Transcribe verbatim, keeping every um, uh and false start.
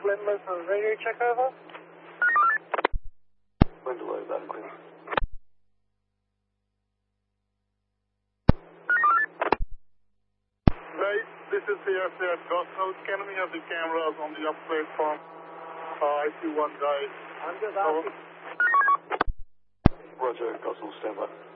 Flynn, listen, radio check over? Window over, Quinn. Right, this is C F C at Gosnell. Can we have the cameras on the up platform? Uh, I see one guy. I'm just Over. asking. Roger, Gosnell, stand by.